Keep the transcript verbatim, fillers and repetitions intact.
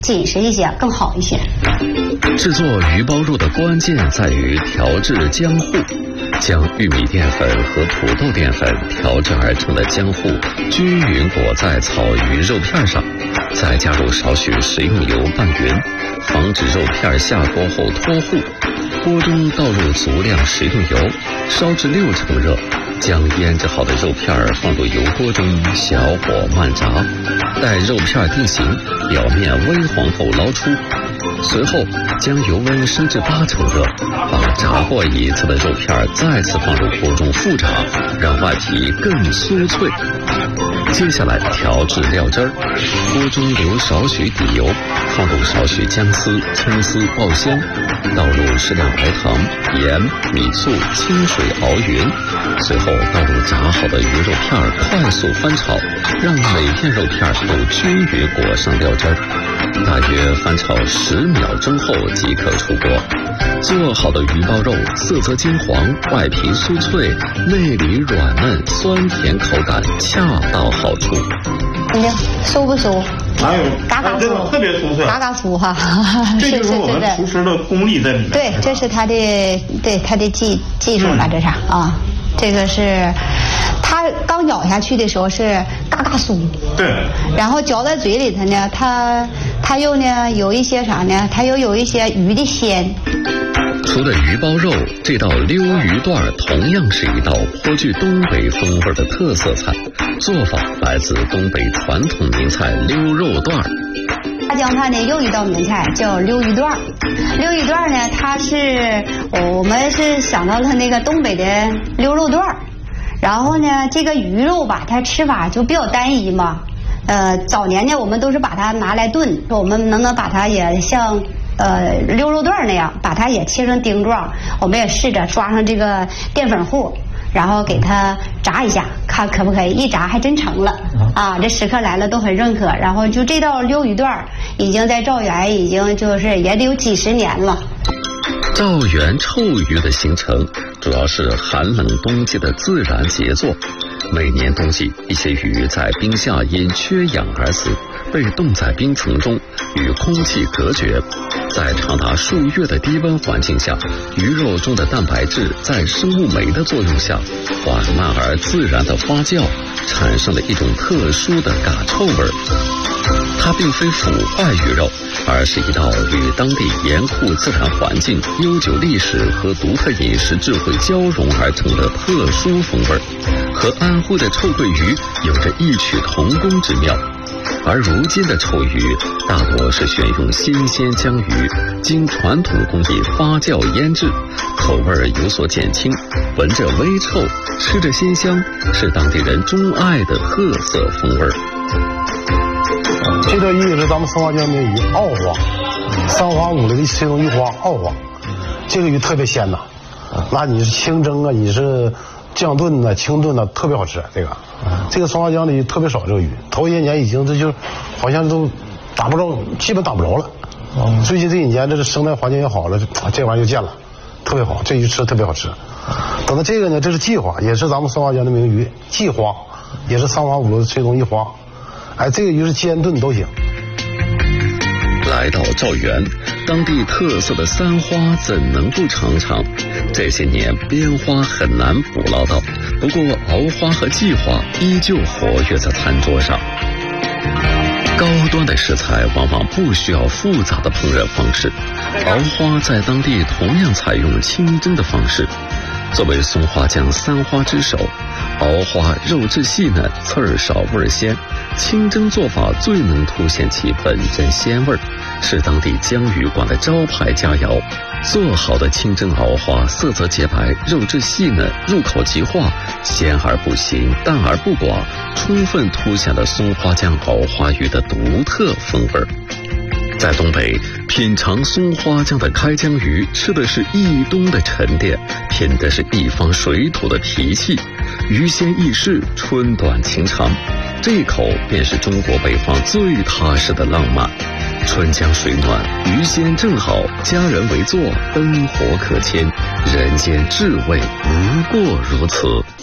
紧实一些，更好一些。 制作鱼包肉的关键在于调制浆糊，将玉米淀粉和土豆淀粉调制而成的浆糊均匀裹在草鱼肉片上，再加入少许食用油拌匀，防止肉片下锅后脱糊。锅中倒入足量食用油，烧至六成热，将腌制好的肉片放入油锅中，小火慢炸，待肉片定型，表面微黄后捞出。随后将油温升至八成热，把炸过一次的肉片再次放入锅中复炸，让外皮更酥脆。接下来调制料汁儿，锅中留少许底油，放入少许姜丝、葱丝爆香，倒入适量白糖、盐、米醋，清水熬匀。随后倒入炸好的鱼肉片，快速翻炒，让每片肉片都均匀裹上料汁儿。大约翻炒十秒钟后即可出锅。做好的鱼包肉色泽金黄，外皮酥脆，内里软嫩，酸甜口感恰到好处。 你看酥不酥？ 哪有？ 嘎嘎酥， 特别酥脆， 嘎嘎酥哈。 这就是我们厨师的功力在里面。 对，这是他的对他的技技术了，这是啊，这个是。它刚咬下去的时候是嘎嘎酥， 对， 然后嚼在嘴里头呢，它它又呢有一些啥呢？它又有一些鱼的鲜。 除了鱼包肉，这道溜鱼段同样是一道颇具东北风味的特色菜，做法来自东北传统名菜溜肉段。 大江畔呢又一道名菜叫溜鱼段，溜鱼段呢，它是我们是想到了那个东北的溜肉段。然后呢，这个鱼肉吧，它吃法就比较单一嘛。呃，早年呢，我们都是把它拿来炖，说我们能不能把它也像呃溜肉段那样，把它也切成丁状。我们也试着抓上这个淀粉糊，然后给它炸一下，看可不可以。一炸还真成了啊！这食客来了都很认可。然后就这道溜鱼段，已经在赵园已经就是也得有几十年了。 赵园臭鱼的形成主要是寒冷冬季的自然杰作。每年冬季，一些鱼在冰下因缺氧而死，被冻在冰层中，与空气隔绝。在长达数月的低温环境下，鱼肉中的蛋白质在生物酶的作用下，缓慢而自然的发酵，产生了一种特殊的嘎臭味。它并非腐坏鱼肉，而是一道与当地严酷自然环境、悠久历史和独特饮食智慧交融而成的特殊风味，和安徽的臭鳜鱼有着异曲同工之妙。而如今的臭鱼大多是选用新鲜江鱼，经传统工艺发酵腌制，口味有所减轻，闻着微臭，吃着鲜香，是当地人钟爱的特色风味。 这道鱼也是咱们松花江名鱼澳花，三花五的这种鱼花澳花，这个鱼特别鲜呐，那你是清蒸啊，你是酱炖啊、清炖啊，特别好吃。这个，这个松花江里特别少这个鱼，头些年已经这就好像都打不着，基本打不着了。嗯、最近这几年这是生态环境也好了，这玩意儿就见了，特别好，这鱼吃特别好吃。等到这个呢，这是季花，也是咱们松花江的名鱼，季花也是三花五的这种一花。哎，这个鱼是煎炖都行。 来到赵园，当地特色的三花怎能不尝尝？这些年边花很难捕捞到，不过鳌花和季花依旧活跃在餐桌上。高端的食材往往不需要复杂的烹饪方式，鳌花在当地同样采用清蒸的方式。作为松花江三花之首，鳌花肉质细嫩，刺儿少味鲜，清蒸做法最能凸显其本真鲜味，是当地江鱼馆的招牌佳肴。做好的清蒸鳌花色泽洁白，肉质细嫩，入口即化，鲜而不腥，淡而不寡，充分凸显了松花江鳌花鱼的独特风味。在东北，品尝松花江的开江鱼，吃的是一冬的沉淀，品的是一方水土的脾气。鱼鲜易逝，春短情长，这一口便是中国北方最踏实的浪漫。春江水暖，鱼鲜正好，家人围坐，灯火可亲，人间至味不过如此。